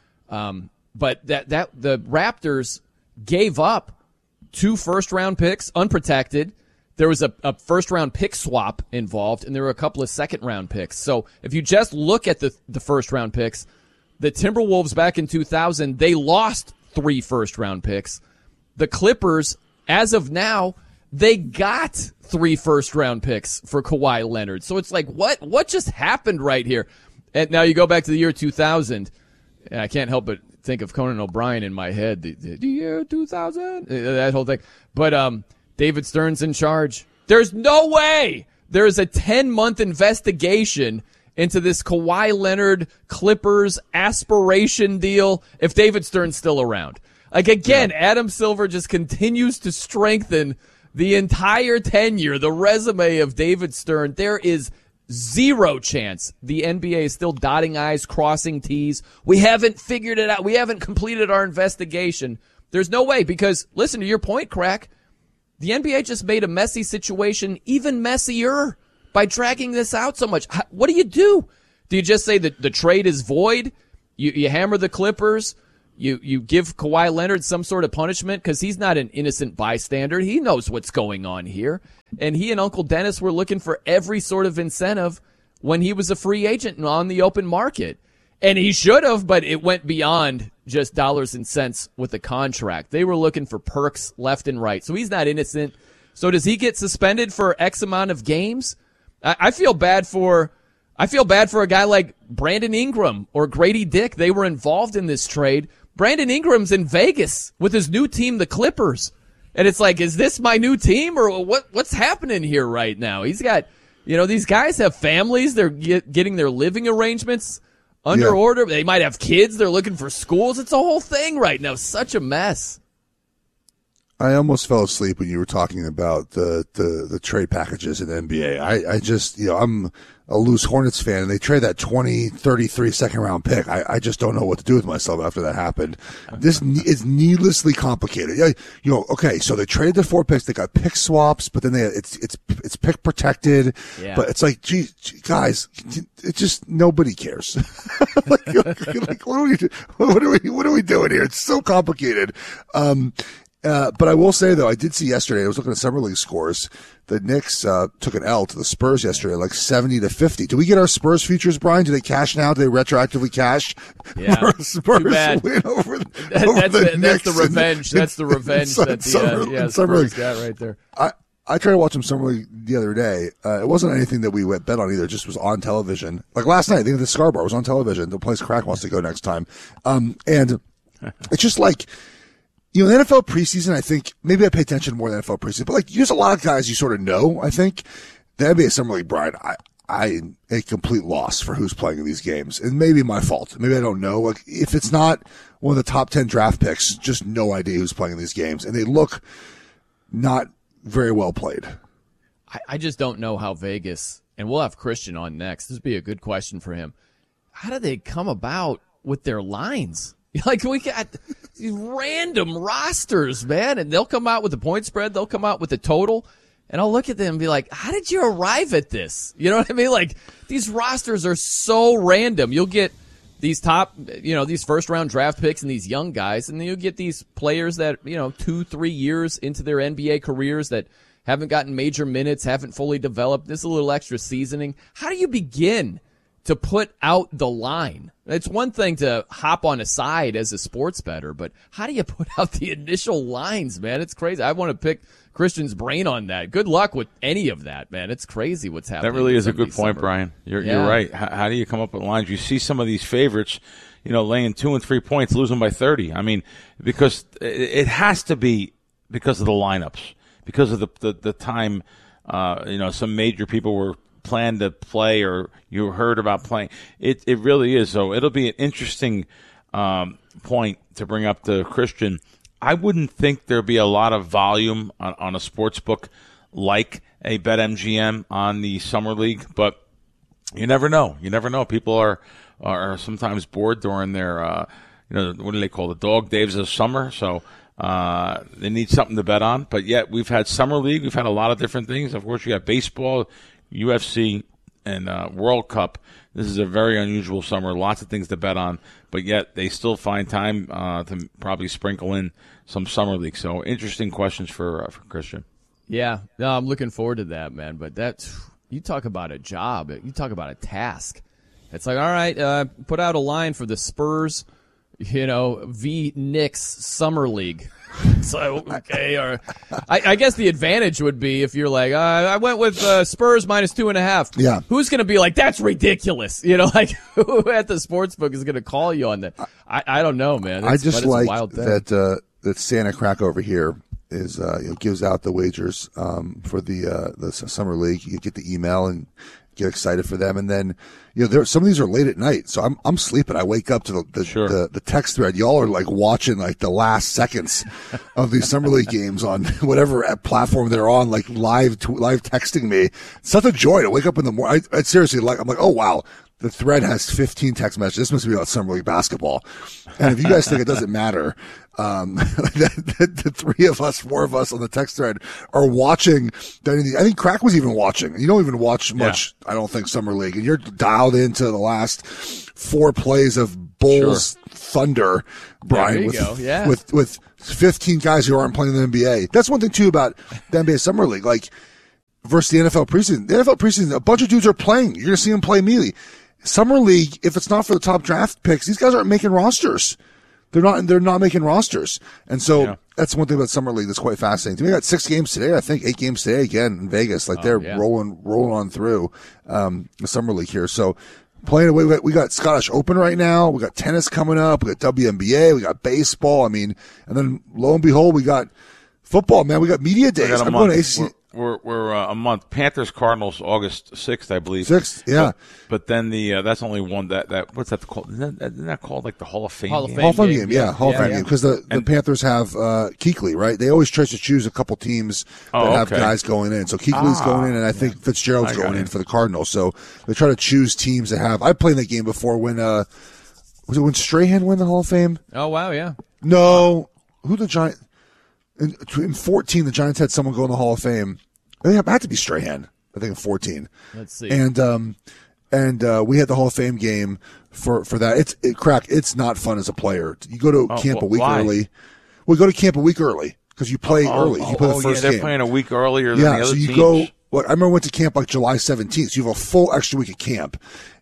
Um, but that, that the Raptors gave up two first-round picks, unprotected. There was a, a first-round pick swap involved, and there were a couple of second-round picks. So if you just look at the, the first-round picks, the Timberwolves back in two thousand, they lost three first-round picks. The Clippers, as of now, they got three first-round picks for Kawhi Leonard. So it's like, what what just happened right here? And now you go back to the year two thousand. And I can't help but think of Conan O'Brien in my head. The, the, the year two thousand, that whole thing. But um, David Stern's in charge. There's no way there is a ten-month investigation into this Kawhi Leonard Clippers aspiration deal if David Stern's still around. Like, again, yeah. Adam Silver just continues to strengthen the entire tenure, the resume of David Stern. There is zero chance the N B A is still dotting I's, crossing T's. We haven't figured it out. We haven't completed our investigation. There's no way because, listen to your point, Crack, the N B A just made a messy situation even messier by dragging this out so much. What do you do? Do you just say that the trade is void? You, you hammer the Clippers? You you give Kawhi Leonard some sort of punishment because he's not an innocent bystander. He knows what's going on here. And he and Uncle Dennis were looking for every sort of incentive when he was a free agent and on the open market. And he should have, but it went beyond just dollars and cents with the contract. They were looking for perks left and right. So he's not innocent. So does he get suspended for X amount of games? I, I feel bad for I feel bad for a guy like Brandon Ingram or Grady Dick. They were involved in this trade. Brandon Ingram's in Vegas with his new team, the Clippers. And it's like, is this my new team or what? What's happening here right now? He's got, you know, these guys have families. They're get, getting their living arrangements under yeah. order. They might have kids. They're looking for schools. It's a whole thing right now. Such a mess. I almost fell asleep when you were talking about the, the, the trade packages in the N B A. I, I just, you know, I'm a loose Hornets fan, and they trade that twenty, thirty-three second round pick. I, I just don't know what to do with myself after that happened. This is needlessly complicated. You know, okay, so they traded the four picks. They got pick swaps, but then they it's it's it's pick protected. Yeah. But it's like, gee, gee, guys, it just nobody cares. like, like, what are we what are we what are we doing here? It's so complicated. Um, Uh, but I will say, though, I did see yesterday, I was looking at Summer League scores, the Knicks uh, took an L to the Spurs yesterday, like seventy to fifty. Do we get our Spurs futures, Brian? Do they cash now? Do they retroactively cash? Yeah. Spurs Too bad. win over, that, over that's, the, the, that's the Knicks revenge. in, that's the revenge in, that the Summer, uh, yeah, Summer Spurs League. got right there. I, I tried to watch some Summer League the other day. Uh, it wasn't anything that we went bet on either. It just was on television. Like last night, I think the Scarborough was on television. The place Crack wants to go next time. Um, and it's just like, you know, the N F L preseason, I think, maybe I pay attention more than N F L preseason, but like, there's a lot of guys you sort of know, I think. The N B A Summer League, Brian, I, I, a complete loss for who's playing in these games. And maybe my fault. Maybe I don't know. Like, if it's not one of the top ten draft picks, just no idea who's playing in these games. And they look not very well played. I, I just don't know how Vegas, and we'll have Christian on next. This would be a good question for him. How do they come about with their lines? Like, we got these random rosters, man, and they'll come out with the point spread. They'll come out with the total, and I'll look at them and be like, how did you arrive at this? You know what I mean? Like, these rosters are so random. You'll get these top, you know, these first-round draft picks and these young guys, and then you'll get these players that, you know, two, three years into their N B A careers that haven't gotten major minutes, haven't fully developed. This is a little extra seasoning. How do you begin to put out the line? It's one thing to hop on a side as a sports bettor, but how do you put out the initial lines, man? It's crazy. I want to pick Christian's brain on that. Good luck with any of that, man. It's crazy what's happening. That really is a good point, summer. Brian. You're, yeah. you're right. How, how do you come up with lines? You see some of these favorites, you know, laying two and three points, losing by thirty. I mean, because it has to be because of the lineups, because of the the, the time, uh, you know, some major people were plan to play or you heard about playing. It it really is. So it'll be an interesting um, point to bring up to Christian. I wouldn't think there'd be a lot of volume on, on a sports book like a BetMGM on the Summer League, but you never know. You never know. People are are sometimes bored during their, uh, you know, what do they call the dog days of summer? So uh, they need something to bet on. But yet we've had Summer League. We've had a lot of different things. Of course, you got baseball, U F C, and uh, World Cup. This is a very unusual summer. Lots of things to bet on, but yet they still find time uh, to probably sprinkle in some Summer League. So interesting questions for uh, for Christian. Yeah, no, I'm looking forward to that, man. But that's, you talk about a job. You talk about a task. It's like, all right, uh, put out a line for the Spurs, you know, v Knicks Summer League. So, okay, or I, I guess the advantage would be if you're like, uh, I went with uh, Spurs minus two and a half. Yeah. Who's going to be like, that's ridiculous? You know, like, who at the sportsbook is going to call you on that? I, I don't know, man. It's, I just but it's like a wild thing. that uh, that Santa Crack over here is uh, you know, gives out the wagers um, for the uh, the summer league. You get the email and get excited for them, and then you know there some of these are late at night, so I'm I'm sleeping. I wake up to the the, Sure. the the text thread. Y'all are like watching like the last seconds of these summer league games on whatever platform they're on, like live t- live texting me. It's such a joy to wake up in the morning. I, I seriously like I'm like, oh wow. The thread has fifteen text messages. This must be about summer league basketball. And if you guys think it doesn't matter, um, the, the, the three of us, four of us on the text thread are watching. I think Crack was even watching. You don't even watch much, yeah. I don't think, summer league. And you're dialed into the last four plays of Bulls Sure. Thunder, Brian, there you with, go. Yeah. with, with fifteen guys who aren't playing in the N B A. That's one thing, too, about the N B A summer league. Like, versus the N F L preseason. The N F L preseason, a bunch of dudes are playing. You're going to see them play immediately. Summer league, if it's not for the top draft picks, these guys aren't making rosters. They're not. They're not making rosters, and so yeah. that's one thing about summer league that's quite fascinating. We got six games today. I think eight games today again in Vegas. Like oh, they're yeah. rolling, rolling on through um, the summer league here. So playing away, we got, we got Scottish Open right now. We got tennis coming up. We got W N B A. We got baseball. I mean, and then lo and behold, we got football. Man, we got media days. I'm going to A C C. We're we're uh, a month. Panthers Cardinals August sixth, I believe. Sixth, yeah. But, but then the uh, that's only one that that what's that called? Isn't that, isn't that called like the Hall of Fame? Hall of game? Fame Hall of Fame game, game, yeah, yeah. Hall of yeah, Fame yeah. game because the, the Panthers have uh, Kuechly, right? They always try to choose a couple teams that oh, have okay. guys going in. So Kuechly's ah, going in, and I think yeah. Fitzgerald's I going it. in for the Cardinals. So they try to choose teams that have. I played in that game before when uh, was it when Strahan won the Hall of Fame? Oh wow, yeah. No, who the Giants in, in fourteen? The Giants had someone go in the Hall of Fame. I think it had to be Strahan. I think in fourteen. Let's see. And um, and uh, we had the Hall of Fame game for, for that. It's it, Crack. It's not fun as a player. You go to oh, camp well, a week why? early. We go to camp a week early because you play oh, early. You oh, play the oh, first yeah, they're game. playing a week earlier than yeah, the other so you teams. go. Like, I remember I went to camp like July seventeenth. So you have a full extra week of camp,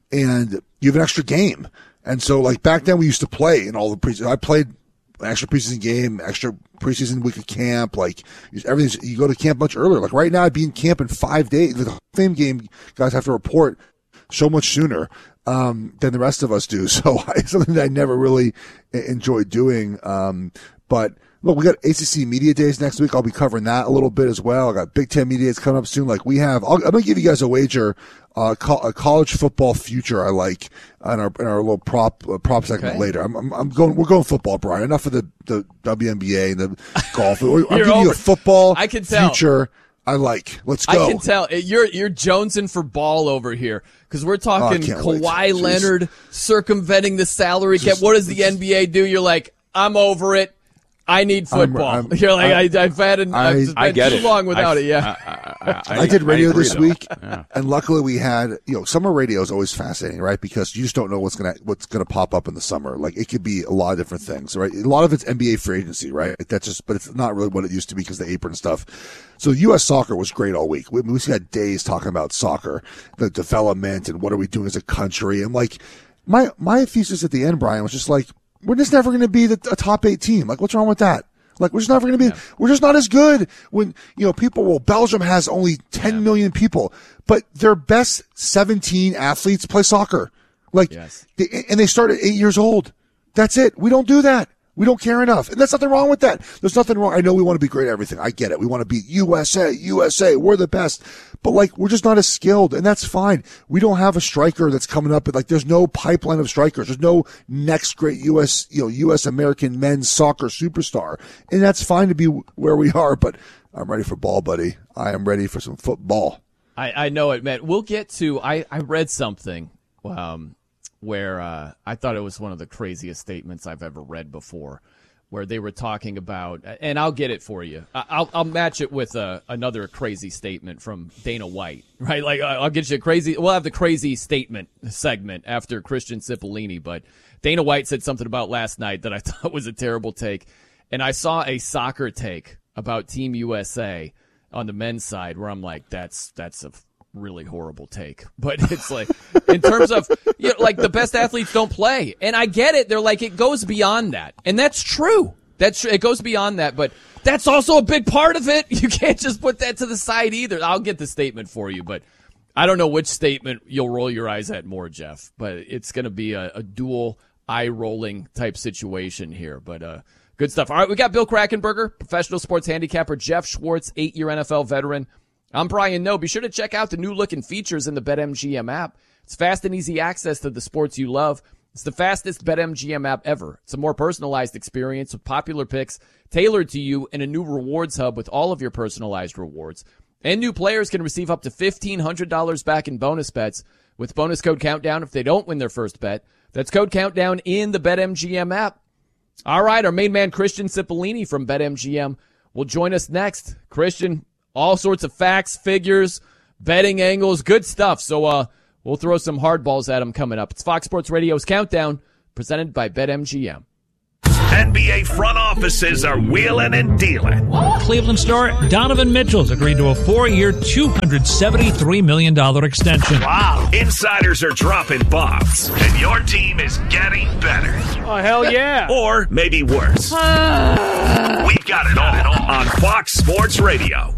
and you have an extra game. And so like back then we used to play in all the pre. I played an extra preseason game, extra preseason week of camp, like everything. You go to camp much earlier. Like right now, I'd be in camp in five days. The Hall of Fame game, guys have to report so much sooner um, than the rest of us do. So it's something that I never really enjoyed doing. Um, but look, we got A C C Media Days next week. I'll be covering that a little bit as well. I got Big Ten Media Days coming up soon. Like we have, I'll, I'm going to give you guys a wager, uh, co- a college football future I like in our, in our little prop, uh, prop segment Okay. later. I'm, I'm, I'm going, we're going football, Brian. Enough of the, the W N B A and the golf. I'm giving you over- a football I can tell. future I like. Let's go. I can tell you're you're jonesing for ball over here because we're talking Oh, can't wait. Kawhi Jeez. Leonard circumventing the salary cap. Just- What does the N B A do? You're like, I'm over it. I need football. I'm- I'm- you're like, I- I, I've had an, I- I've spent I get too it. long without I, it. Yeah. I, I, I, I did radio agree, this though. week, Yeah. and luckily we had, you know, summer radio is always fascinating, right? Because you just don't know what's gonna what's gonna pop up in the summer. Like it could be a lot of different things, right? A lot of it's N B A free agency, right? That's just, but it's not really what it used to be because the apron stuff. So U S soccer was great all week. We, we had days talking about soccer, the development, and what are we doing as a country. And like my my thesis at the end, Brian, was just like, we're just never going to be the, a top eight team. Like, what's wrong with that? Like, we're just never going to be, yeah. we're just not as good when, you know, people, well, Belgium has only ten yeah. million people, but their best seventeen athletes play soccer. Like, yes. they, and they start at eight years old. That's it. We don't do that. We don't care enough. And there's nothing wrong with that. There's nothing wrong. I know we want to be great at everything. I get it. We want to be U S A, U S A. We're the best. But like, we're just not as skilled, and that's fine. We don't have a striker that's coming up. Like, there's no pipeline of strikers. There's no next great U S, you know, U S American men's soccer superstar. And that's fine to be where we are, but I'm ready for ball, buddy. I am ready for some football. I, I know it, man. We'll get to, I, I read something, um, where uh, I thought it was one of the craziest statements I've ever read before, where they were talking about, and I'll get it for you. I'll I'll match it with uh, another crazy statement from Dana White, right? Like I'll get you a crazy. We'll have the crazy statement segment after Christian Cipollini, but Dana White said something about last night that I thought was a terrible take, and I saw a soccer take about Team U S A on the men's side where I'm like, that's that's a really horrible take. But it's like, in terms of, you know, like the best athletes don't play. And I get it. They're like, it goes beyond that. And that's true. That's it goes beyond that, but that's also a big part of it. You can't just put that to the side either. I'll get the statement for you, but I don't know which statement you'll roll your eyes at more, Jeff. But it's going to be a, a dual eye-rolling type situation here. But uh, good stuff. All right, we got Bill Krackomberger, professional sports handicapper, Jeff Schwartz, eight-year N F L veteran. I'm Brian Noe. Be sure to check out the new-looking features in the BetMGM app. It's fast and easy access to the sports you love. It's the fastest BetMGM app ever. It's a more personalized experience with popular picks tailored to you and a new rewards hub with all of your personalized rewards. And new players can receive up to fifteen hundred dollars back in bonus bets with bonus code Countdown if they don't win their first bet. That's code Countdown in the BetMGM app. All right, our main man, Christian Cipollini from BetMGM, will join us next. Christian, all sorts of facts, figures, betting angles, good stuff. So, uh, we'll throw some hardballs at him coming up. It's Fox Sports Radio's Countdown, presented by BetMGM. N B A front offices are wheeling and dealing. Cleveland star Donovan Mitchell's agreed to a four-year, two hundred seventy-three million dollars extension. Wow. Insiders are dropping bombs, and your team is getting better. Oh, hell yeah. Or maybe worse. We've got it all on Fox Sports Radio.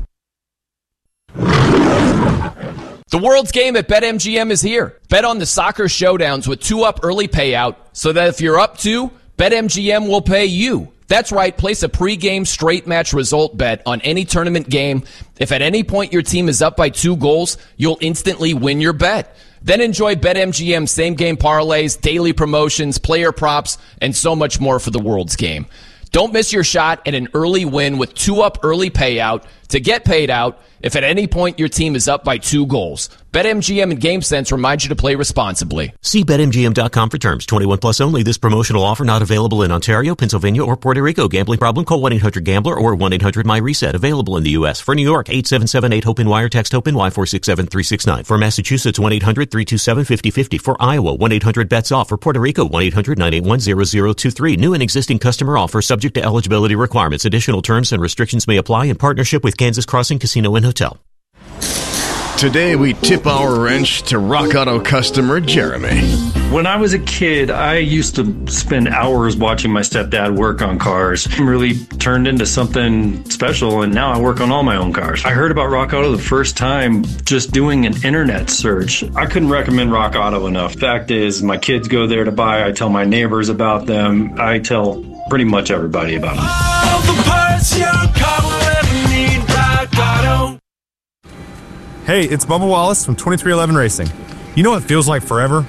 The world's game at BetMGM is here. Bet on the soccer showdowns with two-up early payout so that if you're up two, BetMGM will pay you. That's right. Place a pregame straight match result bet on any tournament game. If at any point your team is up by two goals, you'll instantly win your bet. Then enjoy BetMGM same-game parlays, daily promotions, player props, and so much more for the world's game. Don't miss your shot at an early win with two-up early payout to get paid out if at any point your team is up by two goals. BetMGM and GameSense remind you to play responsibly. See Bet M G M dot com for terms. twenty-one plus only. This promotional offer not available in Ontario, Pennsylvania, or Puerto Rico. Gambling problem? Call one eight hundred gambler or one eight hundred my reset. Available in the U S. For New York, eight seven seven eight hope wire. Text HOPE-NY four six seven three six nine. For Massachusetts, one eight hundred three two seven five zero five zero. For Iowa, one eight hundred bets off. For Puerto Rico, one eight hundred nine eight one zero zero two three. New and existing customer offer subject to eligibility requirements. Additional terms and restrictions may apply in partnership with Kansas Crossing Casino and Hotel. Today we tip our wrench to Rock Auto customer Jeremy. When I was a kid, I used to spend hours watching my stepdad work on cars. It really turned into something special, and now I work on all my own cars. I heard about Rock Auto the first time just doing an internet search. I couldn't recommend Rock Auto enough. Fact is, my kids go there to buy. I tell my neighbors about them. I tell pretty much everybody about them. All the parts your car will ever need, Rock Auto. Hey, it's Bubba Wallace from twenty-three eleven Racing. You know what feels like forever?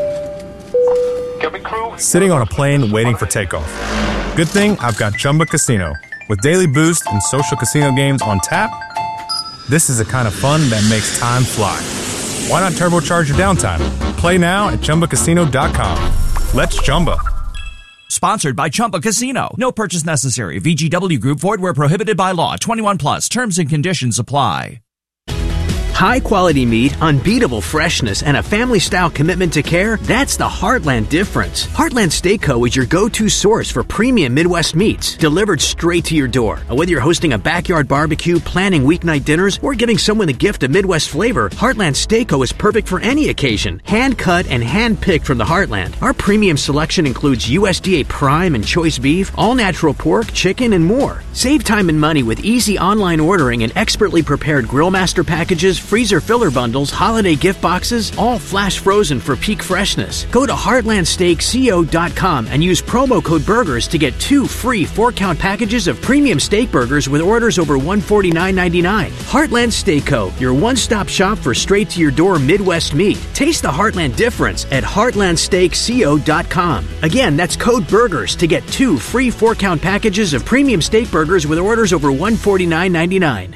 Sitting on a plane waiting for takeoff. Good thing I've got Chumba Casino. With daily boost and social casino games on tap, this is the kind of fun that makes time fly. Why not turbocharge your downtime? Play now at Chumba Casino dot com. Let's Chumba. Sponsored by Chumba Casino. No purchase necessary. V G W Group. Void where prohibited by law. twenty-one plus. Terms and conditions apply. High-quality meat, unbeatable freshness, and a family-style commitment to care, that's the Heartland difference. Heartland Steak Co. is your go-to source for premium Midwest meats, delivered straight to your door. Whether you're hosting a backyard barbecue, planning weeknight dinners, or giving someone a gift of Midwest flavor, Heartland Steak Co. is perfect for any occasion. Hand-cut and hand-picked from the Heartland. Our premium selection includes U S D A Prime and Choice Beef, all-natural pork, chicken, and more. Save time and money with easy online ordering and expertly prepared Grill Master packages, freezer filler bundles, holiday gift boxes, all flash frozen for peak freshness. Go to heartland steak co dot com and use promo code BURGERS to get two free four-count packages of premium steak burgers with orders over one hundred forty-nine ninety-nine. Heartland Steak Co., your one-stop shop for straight-to-your-door Midwest meat. Taste the Heartland difference at heartland steak co dot com. Again, that's code BURGERS to get two free four-count packages of premium steak burgers with orders over one hundred forty-nine ninety-nine.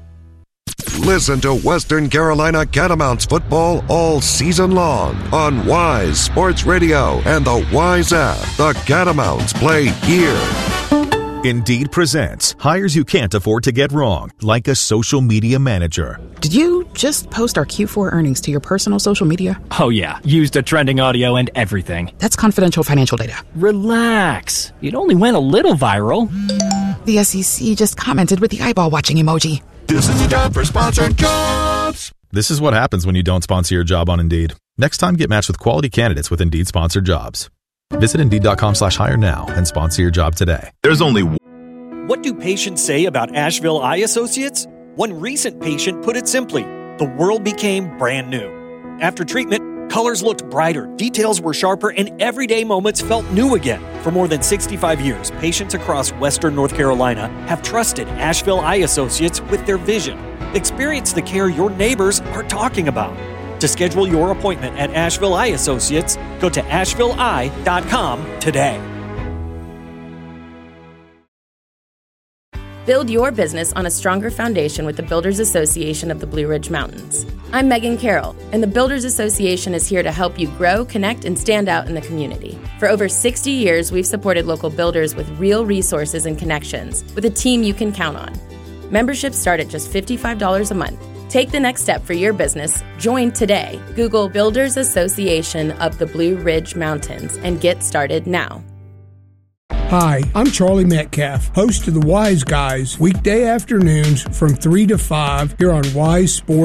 Listen to Western Carolina Catamounts football all season long on Wise Sports Radio and the Wise app. The Catamounts play here. Indeed presents hires you can't afford to get wrong, like a social media manager. Did you just post our Q four earnings to your personal social media? Oh yeah, used a trending audio and everything. That's confidential financial data. Relax. It only went a little viral. The S E C just commented with the eyeball watching emoji. This is the time for sponsored jobs. This is what happens when you don't sponsor your job on Indeed. Next time, get matched with quality candidates with Indeed sponsored jobs. Visit Indeed.com slash hire now and sponsor your job today. There's only What do patients say about Asheville Eye Associates? One recent patient put it simply, the world became brand new. After treatment, colors looked brighter, details were sharper, and everyday moments felt new again. For more than sixty-five years, patients across Western North Carolina have trusted Asheville Eye Associates with their vision. Experience the care your neighbors are talking about. To schedule your appointment at Asheville Eye Associates, go to asheville eye dot com today. Build your business on a stronger foundation with the Builders Association of the Blue Ridge Mountains. I'm Megan Carroll, and the Builders Association is here to help you grow, connect, and stand out in the community. For over sixty years, we've supported local builders with real resources and connections, with a team you can count on. Memberships start at just fifty-five dollars a month. Take the next step for your business. Join today. Google Builders Association of the Blue Ridge Mountains and get started now. Hi, I'm Charlie Metcalf, host of the Wise Guys, weekday afternoons from three to five here on Wise Sports